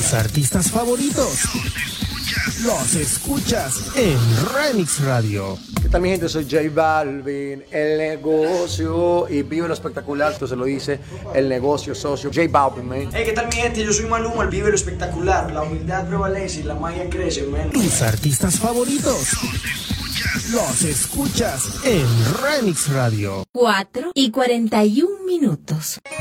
Tus artistas favoritos los escuchas en Remix Radio. ¿Qué tal, mi gente? Soy J Balvin, el negocio, y vive lo espectacular. Esto se lo dice el negocio socio J Balvin, man. Hey, ¿qué tal, mi gente? Yo soy Maluma, el vive lo espectacular. La humildad prevalece y la magia crece, man. Tus artistas favoritos los escuchas en Remix Radio. 4:41.